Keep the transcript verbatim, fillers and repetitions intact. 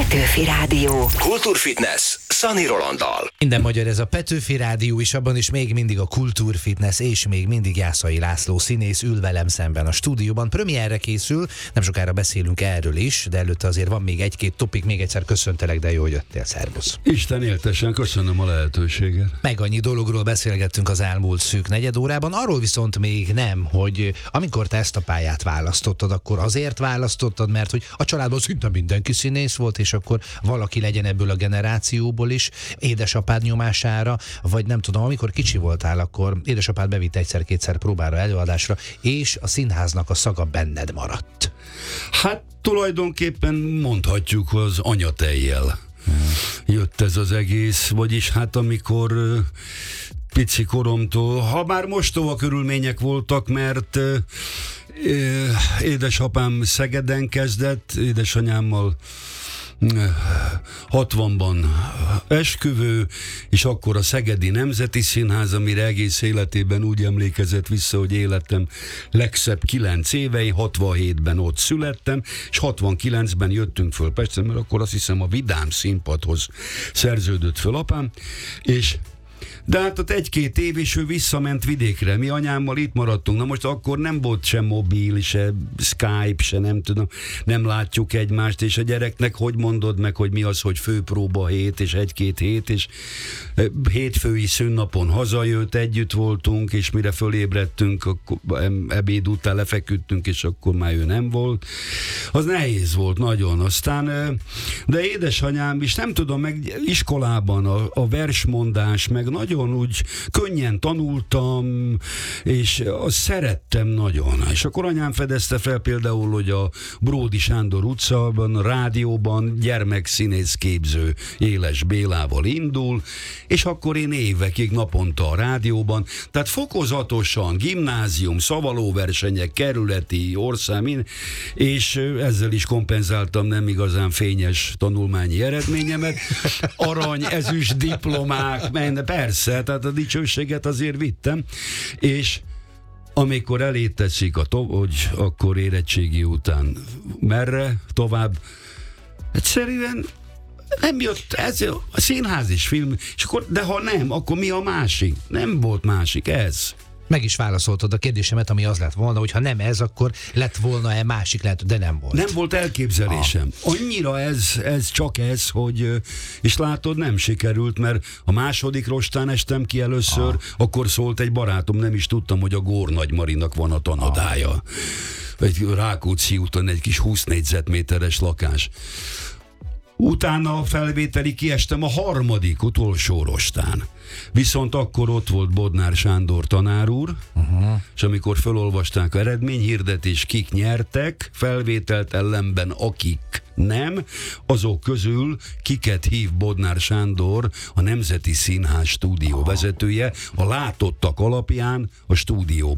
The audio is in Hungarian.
Petőfi Rádió. Kultúrfitness Szani Rolanddal. Minden magyar ez a Petőfi Rádió, és abban is még mindig a Kultúrfitness, és még mindig Jászai László színész ül velem szemben a stúdióban. Premierre készül, nem sokára beszélünk erről is, de előtte azért van még egy-két topik. Még egyszer köszöntelek, de jó, hogy jöttél, szervusz. Isten éltesen, köszönöm a lehetőséget. Meg annyi dologról beszélgettünk az elmúlt szűk negyed órában, arról viszont még nem, hogy amikor te ezt a pályát választottad, akkor azért választottad, mert hogy a családban szinte mindenki színész volt, és akkor valaki legyen ebből a generációból is, édesapád nyomására, vagy nem tudom, amikor kicsi voltál, akkor édesapád bevitt egyszer-kétszer próbára, előadásra, és a színháznak a szaga benned maradt. Hát tulajdonképpen mondhatjuk, az anyatejjel hmm. jött ez az egész, vagyis hát amikor uh, pici koromtól, ha bár mostoha körülmények voltak, mert uh, édesapám Szegeden kezdett, édesanyámmal hatvanban esküvő, és akkor a Szegedi Nemzeti Színház, amire egész életében úgy emlékezett vissza, hogy életem legszebb kilenc évei, hatvanhétben ott születtem, és hatvankilencben jöttünk föl Pestre, mert akkor azt hiszem a Vidám Színpadhoz szerződött föl apám, és de hát ott egy-két év, és ő visszament vidékre. Mi anyámmal itt maradtunk. Na most akkor nem volt se mobil, se Skype, se nem tudom, nem látjuk egymást, és a gyereknek hogy mondod meg, hogy mi az, hogy főpróba hét, és egy-két hét, és hétfői szünnapon hazajött, együtt voltunk, és mire fölébredtünk, akkor ebéd után lefeküdtünk, és akkor már ő nem volt. Az nehéz volt nagyon. Aztán, de édesanyám is, nem tudom, meg iskolában a, a versmondás, meg nagyon úgy könnyen tanultam, és azt szerettem nagyon. És akkor anyám fedezte fel például, hogy a Bródi Sándor utcában, a rádióban gyermekszínész képző Éles Bélával indul, és akkor én évekig naponta a rádióban, tehát fokozatosan, gimnázium, szavalóversenyek, kerületi, ország, és ezzel is kompenzáltam nem igazán fényes tanulmányi eredményemet. Arany, ezüst diplomák, menne, persze, tehát a dicsőséget azért vittem, és amikor elé teszik, a to- hogy akkor érettségi után merre tovább, egyszerűen nem jött, ez a színház és film, és akkor, de ha nem, akkor mi a másik? Nem volt másik, ez. Meg is válaszoltad a kérdésemet, ami az lett volna, hogy ha nem ez, akkor lett volna-e másik lehet, de nem volt. Nem volt elképzelésem. Ah. Annyira ez, ez csak ez, hogy, és látod, nem sikerült, mert a második rostán estem ki először, ah. akkor szólt egy barátom, nem is tudtam, hogy a Gór Nagy Marinak van a tanadája. Ah. Egy Rákóczi úton egy kis húsz négyzetméteres lakás. Utána a felvételi kiestem a harmadik, utolsó rostán. Viszont akkor ott volt Bodnár Sándor tanár úr, uh-huh. és amikor felolvasták a eredményhirdetés, kik nyertek, felvételt ellenben akik nem, azok közül kiket hív Bodnár Sándor, a Nemzeti Színház stúdió vezetője, a látottak alapján a stúdióban.